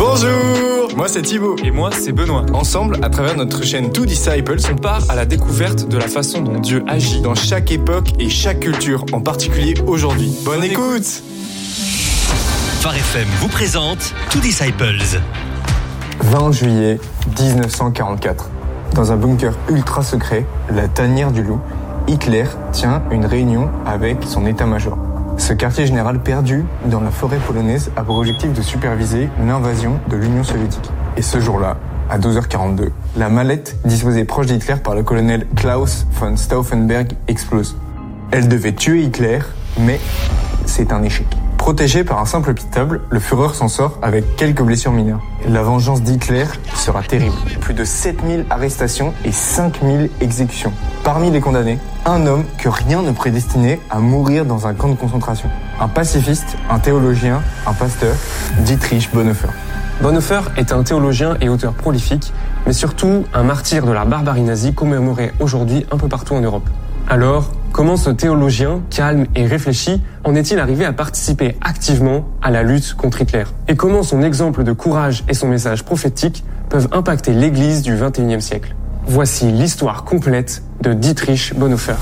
Bonjour, moi c'est Thibaut. Et moi c'est Benoît. Ensemble, à travers notre chaîne Two Disciples, on part à la découverte de la façon dont Dieu agit dans chaque époque et chaque culture, en particulier aujourd'hui. Bonne écoute. Phare FM vous présente Two Disciples. 20 juillet 1944. Dans un bunker ultra secret, la tanière du loup, Hitler tient une réunion avec son état-major. Ce quartier général perdu dans la forêt polonaise a pour objectif de superviser l'invasion de l'Union soviétique. Et ce jour-là, à 12h42, la mallette disposée proche d'Hitler par le colonel Klaus von Stauffenberg explose. Elle devait tuer Hitler, mais c'est un échec. Protégé par un simple pitable, le Führer s'en sort avec quelques blessures mineures. La vengeance d'Hitler sera terrible. Plus de 7000 arrestations et 5000 exécutions. Parmi les condamnés, un homme que rien ne prédestinait à mourir dans un camp de concentration. Un pacifiste, un théologien, un pasteur, Dietrich Bonhoeffer. Bonhoeffer est un théologien et auteur prolifique, mais surtout un martyr de la barbarie nazie commémoré aujourd'hui un peu partout en Europe. Alors, comment ce théologien, calme et réfléchi, en est-il arrivé à participer activement à la lutte contre Hitler? Et comment son exemple de courage et son message prophétique peuvent impacter l'Église du XXIe siècle? Voici l'histoire complète de Dietrich Bonhoeffer.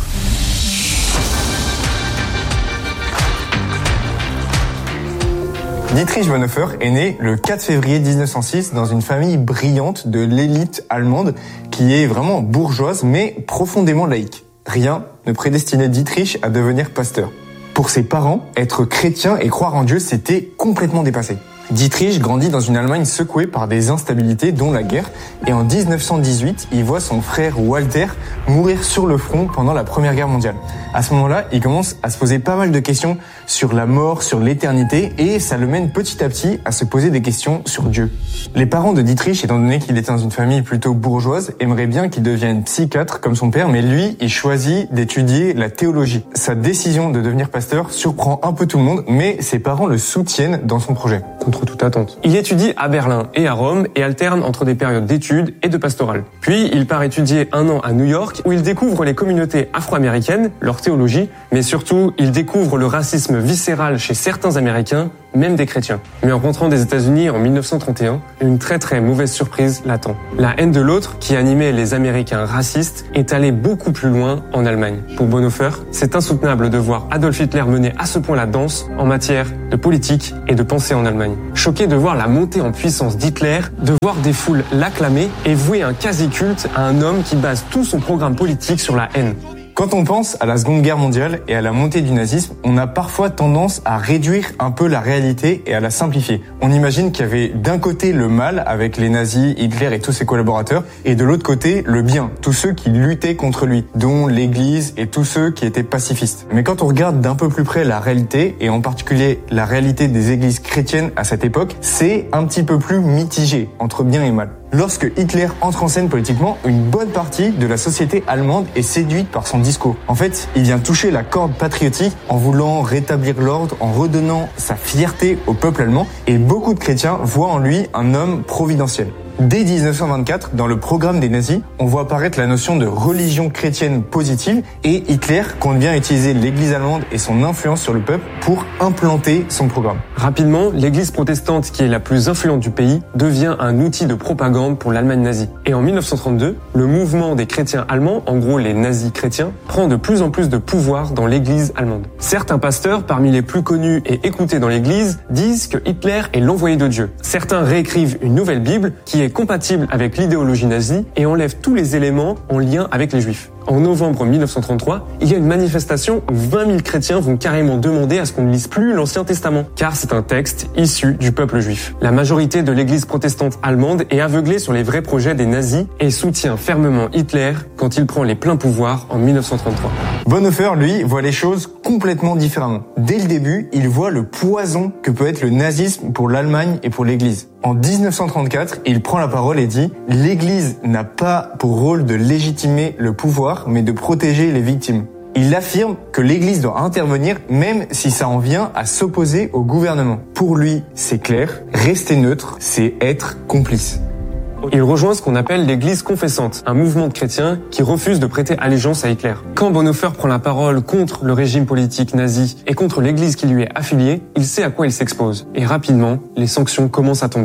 Dietrich Bonhoeffer est né le 4 février 1906 dans une famille brillante de l'élite allemande qui est vraiment bourgeoise mais profondément laïque. Rien ne prédestinait Dietrich à devenir pasteur. Pour ses parents, être chrétien et croire en Dieu, c'était complètement dépassé. Dietrich grandit dans une Allemagne secouée par des instabilités, dont la guerre, et en 1918, il voit son frère Walter mourir sur le front pendant la Première Guerre mondiale. À ce moment-là, il commence à se poser pas mal de questions sur la mort, sur l'éternité, et ça le mène petit à petit à se poser des questions sur Dieu. Les parents de Dietrich, étant donné qu'il était dans une famille plutôt bourgeoise, aimeraient bien qu'il devienne psychiatre comme son père, mais lui, il choisit d'étudier la théologie. Sa décision de devenir pasteur surprend un peu tout le monde, mais ses parents le soutiennent dans son projet. Contre toute attente. Il étudie à Berlin et à Rome et alterne entre des périodes d'études et de pastorale. Puis, il part étudier 1 an à New York où il découvre les communautés afro-américaines, leur théologie, mais surtout, il découvre le racisme viscéral chez certains Américains, même des chrétiens. Mais en rentrant des États-Unis en 1931, une très mauvaise surprise l'attend. La haine de l'autre, qui animait les Américains racistes, est allée beaucoup plus loin en Allemagne. Pour Bonhoeffer, c'est insoutenable de voir Adolf Hitler mener à ce point la danse en matière de politique et de pensée en Allemagne. Choqué de voir la montée en puissance d'Hitler, de voir des foules l'acclamer et vouer un quasi-culte à un homme qui base tout son programme politique sur la haine. Quand on pense à la Seconde Guerre mondiale et à la montée du nazisme, on a parfois tendance à réduire un peu la réalité et à la simplifier. On imagine qu'il y avait d'un côté le mal avec les nazis, Hitler et tous ses collaborateurs, et de l'autre côté le bien, tous ceux qui luttaient contre lui, dont l'Église et tous ceux qui étaient pacifistes. Mais quand on regarde d'un peu plus près la réalité, et en particulier la réalité des églises chrétiennes à cette époque, c'est un petit peu plus mitigé entre bien et mal. Lorsque Hitler entre en scène politiquement, une bonne partie de la société allemande est séduite par son discours. En fait, il vient toucher la corde patriotique en voulant rétablir l'ordre, en redonnant sa fierté au peuple allemand, et beaucoup de chrétiens voient en lui un homme providentiel. Dès 1924, dans le programme des nazis, on voit apparaître la notion de religion chrétienne positive et Hitler compte bien utiliser l'église allemande et son influence sur le peuple pour implanter son programme. Rapidement, l'église protestante, qui est la plus influente du pays, devient un outil de propagande pour l'Allemagne nazie. Et en 1932, le mouvement des chrétiens allemands, en gros les nazis chrétiens, prend de plus en plus de pouvoir dans l'église allemande. Certains pasteurs, parmi les plus connus et écoutés dans l'église, disent que Hitler est l'envoyé de Dieu. Certains réécrivent une nouvelle Bible qui est compatible avec l'idéologie nazie et enlève tous les éléments en lien avec les juifs. En novembre 1933, il y a une manifestation où 20 000 chrétiens vont carrément demander à ce qu'on ne lise plus l'Ancien Testament, car c'est un texte issu du peuple juif. La majorité de l'église protestante allemande est aveuglée sur les vrais projets des nazis et soutient fermement Hitler quand il prend les pleins pouvoirs en 1933. Bonhoeffer, lui, voit les choses complètement différemment. Dès le début, il voit le poison que peut être le nazisme pour l'Allemagne et pour l'église. En 1934, il prend la parole et dit « L'Église n'a pas pour rôle de légitimer le pouvoir, mais de protéger les victimes. » Il affirme que l'Église doit intervenir même si ça en vient à s'opposer au gouvernement. Pour lui, c'est clair, rester neutre, c'est être complice. Il rejoint ce qu'on appelle l'Église confessante, un mouvement de chrétiens qui refuse de prêter allégeance à Hitler. Quand Bonhoeffer prend la parole contre le régime politique nazi et contre l'Église qui lui est affiliée, il sait à quoi il s'expose. Et rapidement, les sanctions commencent à tomber.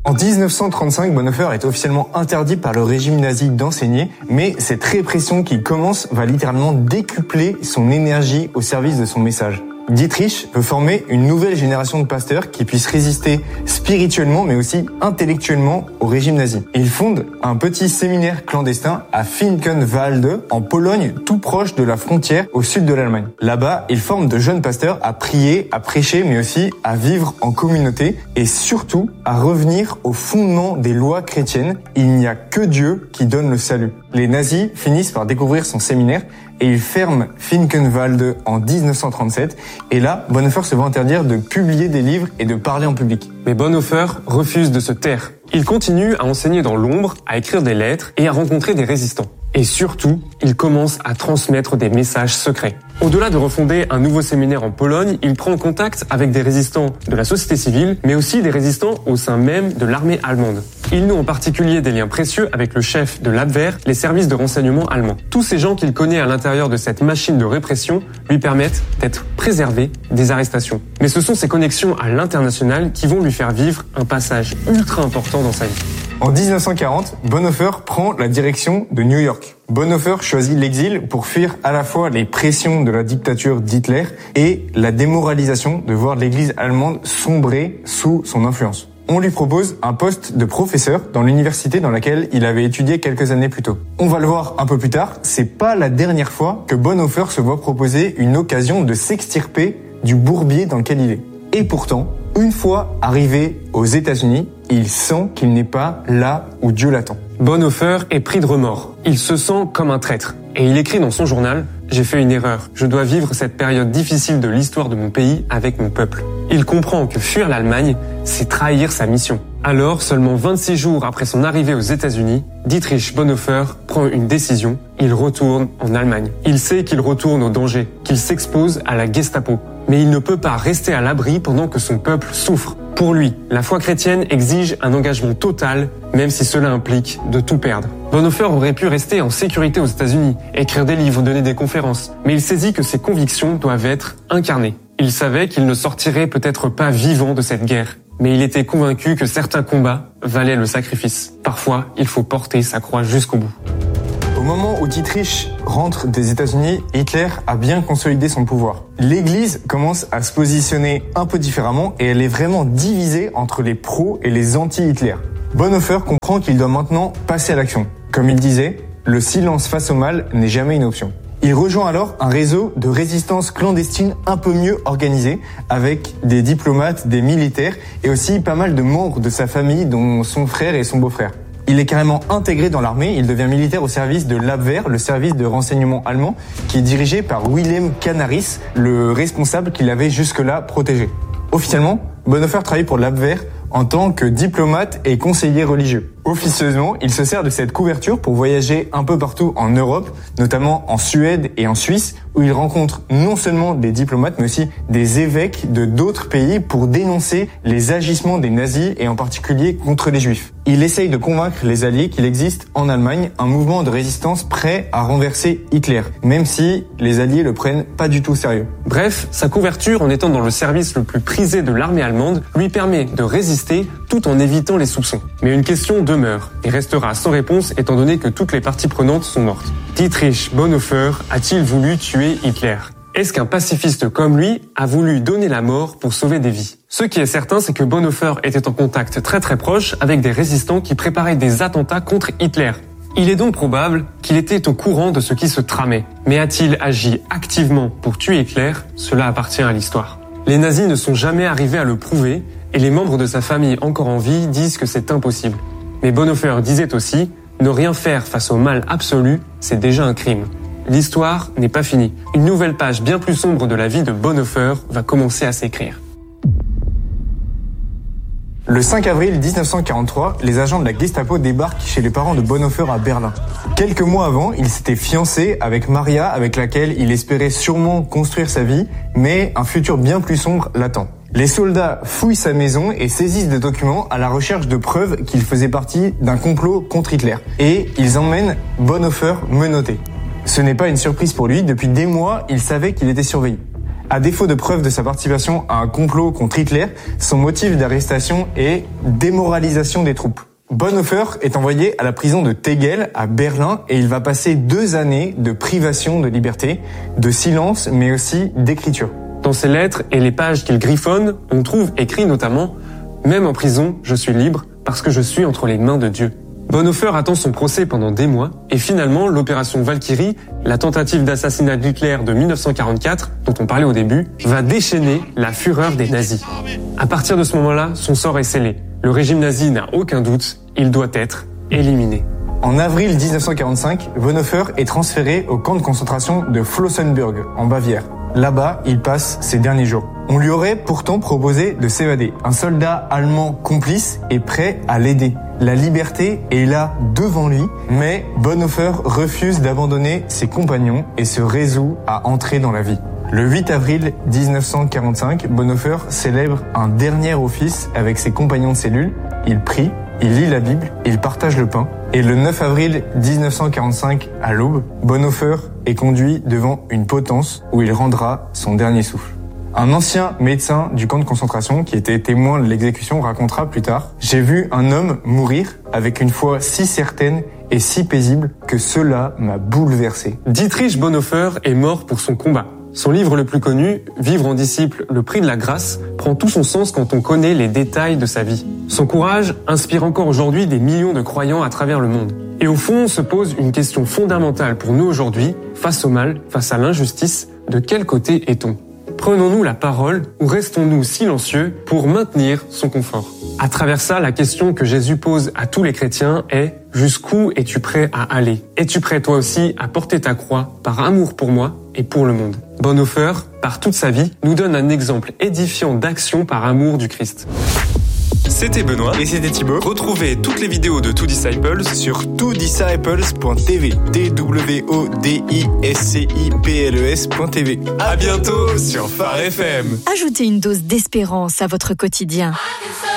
En 1935, Bonhoeffer est officiellement interdit par le régime nazi d'enseigner, mais cette répression qui commence va littéralement décupler son énergie au service de son message. Dietrich veut former une nouvelle génération de pasteurs qui puissent résister spirituellement mais aussi intellectuellement au régime nazi. Et il fonde un petit séminaire clandestin à Finkenwalde, en Pologne, tout proche de la frontière au sud de l'Allemagne. Là-bas, il forme de jeunes pasteurs à prier, à prêcher mais aussi à vivre en communauté et surtout à revenir au fondement des lois chrétiennes. Il n'y a que Dieu qui donne le salut. Les nazis finissent par découvrir son séminaire et il ferme Finkenwalde en 1937. Et là, Bonhoeffer se voit interdire de publier des livres et de parler en public. Mais Bonhoeffer refuse de se taire. Il continue à enseigner dans l'ombre, à écrire des lettres et à rencontrer des résistants. Et surtout, il commence à transmettre des messages secrets. Au-delà de refonder un nouveau séminaire en Pologne, il prend contact avec des résistants de la société civile, mais aussi des résistants au sein même de l'armée allemande. Il noue en particulier des liens précieux avec le chef de l'Abwehr, les services de renseignement allemands. Tous ces gens qu'il connaît à l'intérieur de cette machine de répression lui permettent d'être préservé des arrestations. Mais ce sont ses connexions à l'international qui vont lui faire vivre un passage ultra important dans sa vie. En 1940, Bonhoeffer prend la direction de New York. Bonhoeffer choisit l'exil pour fuir à la fois les pressions de la dictature d'Hitler et la démoralisation de voir l'église allemande sombrer sous son influence. On lui propose un poste de professeur dans l'université dans laquelle il avait étudié quelques années plus tôt. On va le voir un peu plus tard, c'est pas la dernière fois que Bonhoeffer se voit proposer une occasion de s'extirper du bourbier dans lequel il est. Et pourtant, une fois arrivé aux États-Unis, il sent qu'il n'est pas là où Dieu l'attend. Bonhoeffer est pris de remords. Il se sent comme un traître. Et il écrit dans son journal « J'ai fait une erreur. Je dois vivre cette période difficile de l'histoire de mon pays avec mon peuple. » Il comprend que fuir l'Allemagne, c'est trahir sa mission. Alors, seulement 26 jours après son arrivée aux États-Unis, Dietrich Bonhoeffer prend une décision. Il retourne en Allemagne. Il sait qu'il retourne au danger, qu'il s'expose à la Gestapo. Mais il ne peut pas rester à l'abri pendant que son peuple souffre. Pour lui, la foi chrétienne exige un engagement total, même si cela implique de tout perdre. Bonhoeffer aurait pu rester en sécurité aux États-Unis, écrire des livres, donner des conférences, mais il saisit que ses convictions doivent être incarnées. Il savait qu'il ne sortirait peut-être pas vivant de cette guerre, mais il était convaincu que certains combats valaient le sacrifice. Parfois, il faut porter sa croix jusqu'au bout. Au moment où Dietrich rentre des États-Unis, Hitler a bien consolidé son pouvoir. L'Église commence à se positionner un peu différemment et elle est vraiment divisée entre les pros et les anti-Hitler. Bonhoeffer comprend qu'il doit maintenant passer à l'action. Comme il disait, le silence face au mal n'est jamais une option. Il rejoint alors un réseau de résistance clandestine un peu mieux organisé, avec des diplomates, des militaires et aussi pas mal de membres de sa famille, dont son frère et son beau-frère. Il est carrément intégré dans l'armée, il devient militaire au service de l'Abwehr, le service de renseignement allemand, qui est dirigé par Wilhelm Canaris, le responsable qu'il avait jusque-là protégé. Officiellement, Bonhoeffer travaille pour l'Abwehr en tant que diplomate et conseiller religieux. Officieusement, il se sert de cette couverture pour voyager un peu partout en Europe, notamment en Suède et en Suisse, où il rencontre non seulement des diplomates, mais aussi des évêques de d'autres pays pour dénoncer les agissements des nazis et en particulier contre les juifs. Il essaye de convaincre les alliés qu'il existe en Allemagne un mouvement de résistance prêt à renverser Hitler, même si les alliés le prennent pas du tout au sérieux. Bref, sa couverture en étant dans le service le plus prisé de l'armée allemande lui permet de résister tout en évitant les soupçons. Mais une question demeure et restera sans réponse étant donné que toutes les parties prenantes sont mortes. Dietrich Bonhoeffer a-t-il voulu tuer Hitler ? Est-ce qu'un pacifiste comme lui a voulu donner la mort pour sauver des vies ? Ce qui est certain, c'est que Bonhoeffer était en contact très proche avec des résistants qui préparaient des attentats contre Hitler. Il est donc probable qu'il était au courant de ce qui se tramait. Mais a-t-il agi activement pour tuer Hitler ? Cela appartient à l'histoire. Les nazis ne sont jamais arrivés à le prouver et les membres de sa famille encore en vie disent que c'est impossible. Mais Bonhoeffer disait aussi « Ne rien faire face au mal absolu, c'est déjà un crime ». L'histoire n'est pas finie. Une nouvelle page bien plus sombre de la vie de Bonhoeffer va commencer à s'écrire. Le 5 avril 1943, les agents de la Gestapo débarquent chez les parents de Bonhoeffer à Berlin. Quelques mois avant, il s'était fiancé avec Maria, avec laquelle il espérait sûrement construire sa vie, mais un futur bien plus sombre l'attend. Les soldats fouillent sa maison et saisissent des documents à la recherche de preuves qu'il faisait partie d'un complot contre Hitler. Et ils emmènent Bonhoeffer menotté. Ce n'est pas une surprise pour lui, depuis des mois, il savait qu'il était surveillé. À défaut de preuves de sa participation à un complot contre Hitler, son motif d'arrestation est démoralisation des troupes. Bonhoeffer est envoyé à la prison de Tegel à Berlin et il va passer 2 années de privation de liberté, de silence mais aussi d'écriture. Dans ses lettres et les pages qu'il griffonne, on trouve écrit notamment « Même en prison, je suis libre parce que je suis entre les mains de Dieu ». Bonhoeffer attend son procès pendant des mois et finalement l'opération Valkyrie, la tentative d'assassinat d'Hitler de 1944 dont on parlait au début, va déchaîner la fureur des nazis. À partir de ce moment-là, son sort est scellé. Le régime nazi n'a aucun doute, il doit être éliminé. En avril 1945, Bonhoeffer est transféré au camp de concentration de Flossenbürg, en Bavière. Là-bas, il passe ses derniers jours. On lui aurait pourtant proposé de s'évader. Un soldat allemand complice est prêt à l'aider. La liberté est là devant lui, mais Bonhoeffer refuse d'abandonner ses compagnons et se résout à entrer dans la vie. Le 8 avril 1945, Bonhoeffer célèbre un dernier office avec ses compagnons de cellule. Il prie, il lit la Bible, il partage le pain. Et le 9 avril 1945, à l'aube, Bonhoeffer est conduit devant une potence où il rendra son dernier souffle. Un ancien médecin du camp de concentration qui était témoin de l'exécution racontera plus tard « J'ai vu un homme mourir avec une foi si certaine et si paisible que cela m'a bouleversé. » Dietrich Bonhoeffer est mort pour son combat. Son livre le plus connu, Vivre en disciple, le prix de la grâce, prend tout son sens quand on connaît les détails de sa vie. Son courage inspire encore aujourd'hui des millions de croyants à travers le monde. Et au fond, se pose une question fondamentale pour nous aujourd'hui, face au mal, face à l'injustice, de quel côté est-on ? Prenons-nous la parole ou restons-nous silencieux pour maintenir son confort ? À travers ça, la question que Jésus pose à tous les chrétiens est « Jusqu'où es-tu prêt à aller ? Es-tu prêt toi aussi à porter ta croix par amour pour moi et pour le monde ?» Bonhoeffer, par toute sa vie, nous donne un exemple édifiant d'action par amour du Christ. C'était Benoît Et c'était Thibaut. Retrouvez toutes les vidéos de Two Disciples Sur twodisciples.tv. twodisciples.tv. À bientôt sur Phare FM. Ajoutez une dose d'espérance à votre quotidien.